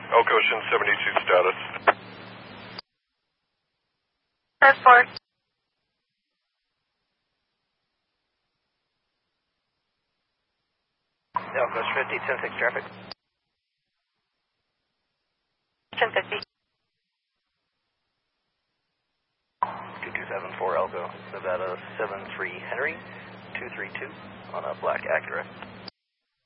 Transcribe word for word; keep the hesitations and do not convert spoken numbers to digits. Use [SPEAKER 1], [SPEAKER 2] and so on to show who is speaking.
[SPEAKER 1] Elk Ocean seventy-two status.
[SPEAKER 2] That's four.
[SPEAKER 3] Elk Ocean fifty, ten six traffic.
[SPEAKER 2] ten fifty.
[SPEAKER 3] two two seven four Elko, Nevada seven three Henry, two three two on a black Acura.